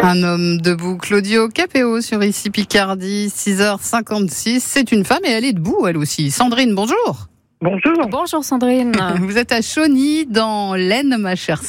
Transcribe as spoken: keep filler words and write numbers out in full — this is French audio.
Un homme debout, Claudio Capéo sur Ici Picardie, six heures cinquante-six. C'est une femme et elle est debout, elle aussi. Sandrine, bonjour. Bonjour. Bonjour Sandrine. Vous êtes à Chauny, dans l'Aisne, ma chère